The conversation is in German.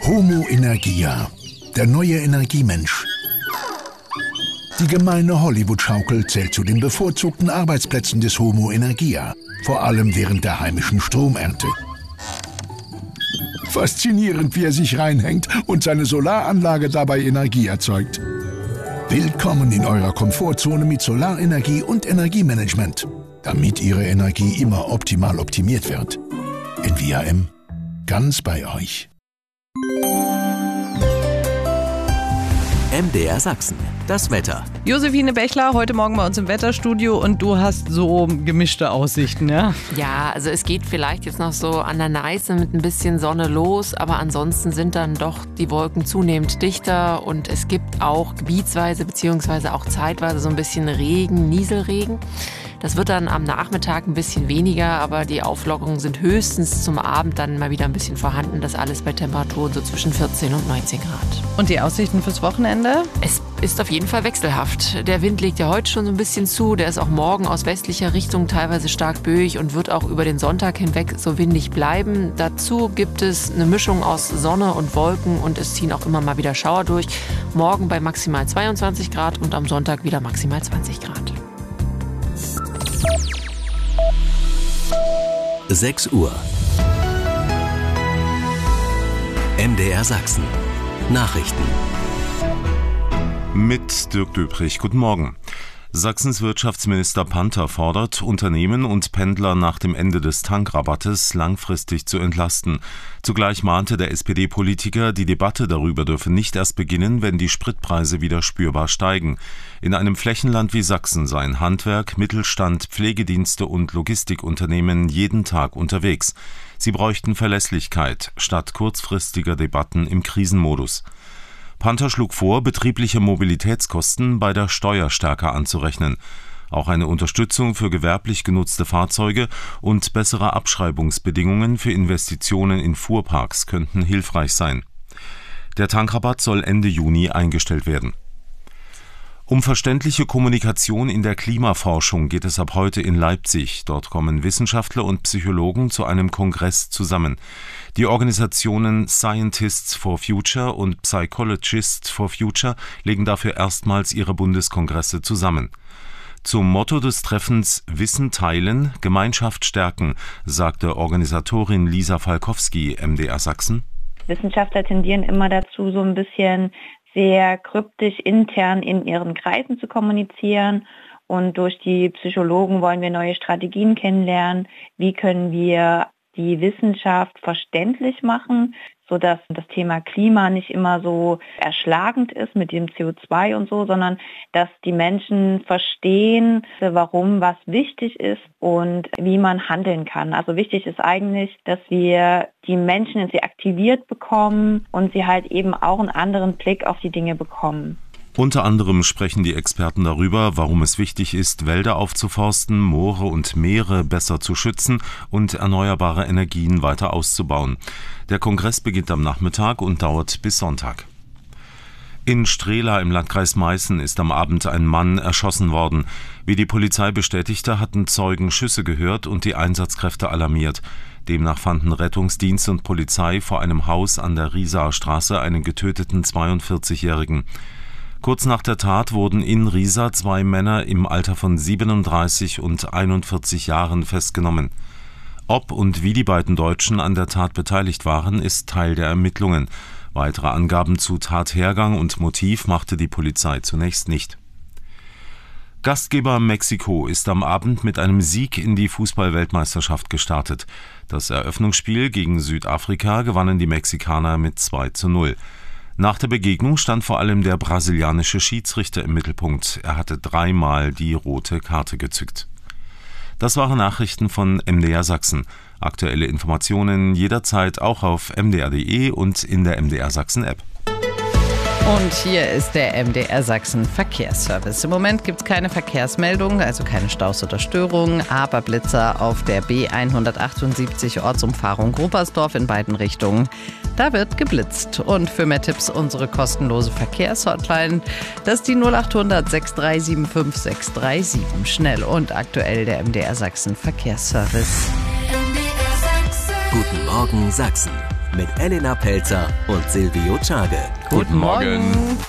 Homo Energia, der neue Energiemensch. Die gemeine Hollywood-Schaukel zählt zu den bevorzugten Arbeitsplätzen des Homo Energia, vor allem während der heimischen Stromernte. Faszinierend, wie er sich reinhängt und seine Solaranlage dabei Energie erzeugt. Willkommen in eurer Komfortzone mit Solarenergie und Energiemanagement, damit Ihre Energie immer optimal optimiert wird. Enviam, ganz bei euch. MDR Sachsen, das Wetter. Josephine Bechler, heute Morgen bei uns im Wetterstudio und du hast so gemischte Aussichten, ja? Ja, also es geht vielleicht jetzt noch so an der Neiße mit ein bisschen Sonne los, aber ansonsten sind dann doch die Wolken zunehmend dichter und es gibt auch gebietsweise bzw. auch zeitweise so ein bisschen Regen, Nieselregen. Das wird dann am Nachmittag ein bisschen weniger, aber die Auflockerungen sind höchstens zum Abend dann mal wieder ein bisschen vorhanden. Das alles bei Temperaturen so zwischen 14 und 19 Grad. Und die Aussichten fürs Wochenende? Es ist auf jeden Fall wechselhaft. Der Wind legt ja heute schon so ein bisschen zu. Der ist auch morgen aus westlicher Richtung teilweise stark böig und wird auch über den Sonntag hinweg so windig bleiben. Dazu gibt es eine Mischung aus Sonne und Wolken und es ziehen auch immer mal wieder Schauer durch. Morgen bei maximal 22 Grad und am Sonntag wieder maximal 20 Grad. 6 Uhr. MDR Sachsen. Nachrichten. Mit Dirk Döprich. Guten Morgen. Sachsens Wirtschaftsminister Panther fordert, Unternehmen und Pendler nach dem Ende des Tankrabattes langfristig zu entlasten. Zugleich mahnte der SPD-Politiker, die Debatte darüber dürfe nicht erst beginnen, wenn die Spritpreise wieder spürbar steigen. In einem Flächenland wie Sachsen seien Handwerk, Mittelstand, Pflegedienste und Logistikunternehmen jeden Tag unterwegs. Sie bräuchten Verlässlichkeit statt kurzfristiger Debatten im Krisenmodus. Panther schlug vor, betriebliche Mobilitätskosten bei der Steuer stärker anzurechnen. Auch eine Unterstützung für gewerblich genutzte Fahrzeuge und bessere Abschreibungsbedingungen für Investitionen in Fuhrparks könnten hilfreich sein. Der Tankrabatt soll Ende Juni eingestellt werden. Um verständliche Kommunikation in der Klimaforschung geht es ab heute in Leipzig. Dort kommen Wissenschaftler und Psychologen zu einem Kongress zusammen. Die Organisationen Scientists for Future und Psychologists for Future legen dafür erstmals ihre Bundeskongresse zusammen. Zum Motto des Treffens Wissen teilen, Gemeinschaft stärken, sagte Organisatorin Lisa Falkowski, MDR Sachsen. Wissenschaftler tendieren immer dazu, so ein bisschen sehr kryptisch intern in ihren Kreisen zu kommunizieren. Und durch die Psychologen wollen wir neue Strategien kennenlernen. Wie können wir die Wissenschaft verständlich machen, sodass das Thema Klima nicht immer so erschlagend ist mit dem CO2 und so, sondern dass die Menschen verstehen, warum was wichtig ist und wie man handeln kann. Also wichtig ist eigentlich, dass wir die Menschen sie aktiviert bekommen und sie halt eben auch einen anderen Blick auf die Dinge bekommen. Unter anderem sprechen die Experten darüber, warum es wichtig ist, Wälder aufzuforsten, Moore und Meere besser zu schützen und erneuerbare Energien weiter auszubauen. Der Kongress beginnt am Nachmittag und dauert bis Sonntag. In Strehla im Landkreis Meißen ist am Abend ein Mann erschossen worden. Wie die Polizei bestätigte, hatten Zeugen Schüsse gehört und die Einsatzkräfte alarmiert. Demnach fanden Rettungsdienst und Polizei vor einem Haus an der Riesaer Straße einen getöteten 42-Jährigen. Kurz nach der Tat wurden in Riesa 2 Männer im Alter von 37 und 41 Jahren festgenommen. Ob und wie die beiden Deutschen an der Tat beteiligt waren, ist Teil der Ermittlungen. Weitere Angaben zu Tathergang und Motiv machte die Polizei zunächst nicht. Gastgeber Mexiko ist am Abend mit einem Sieg in die Fußball-Weltmeisterschaft gestartet. Das Eröffnungsspiel gegen Südafrika gewannen die Mexikaner mit 2:0. Nach der Begegnung stand vor allem der brasilianische Schiedsrichter im Mittelpunkt. Er hatte 3-mal die rote Karte gezückt. Das waren Nachrichten von MDR Sachsen. Aktuelle Informationen jederzeit auch auf mdr.de und in der MDR Sachsen App. Und hier ist der MDR Sachsen Verkehrsservice. Im Moment gibt es keine Verkehrsmeldungen, also keine Staus oder Störungen, aber Blitzer auf der B178 Ortsumfahrung Gruppersdorf in beiden Richtungen. Da wird geblitzt. Und für mehr Tipps unsere kostenlose Verkehrshotline. Das ist die 0800 6375 637. Schnell und aktuell der MDR Sachsen Verkehrsservice. Guten Morgen Sachsen. mit Elena Pelzer und Silvio Czage. Guten Morgen.